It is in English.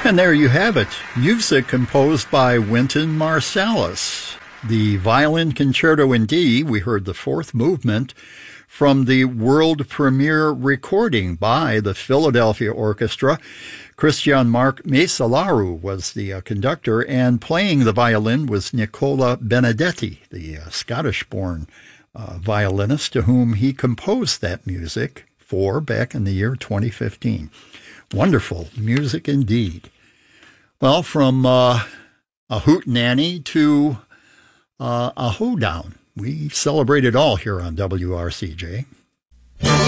And there you have it, music composed by Wynton Marsalis. The Violin Concerto in D, we heard the fourth movement from the world premiere recording by the Philadelphia Orchestra. Christian Marc Mesalaru was the conductor, and playing the violin was Nicola Benedetti, the Scottish-born violinist to whom he composed that music for back in the year 2015. Wonderful music indeed. Well, from a hootenanny to a hoedown, we celebrate it all here on WRCJ.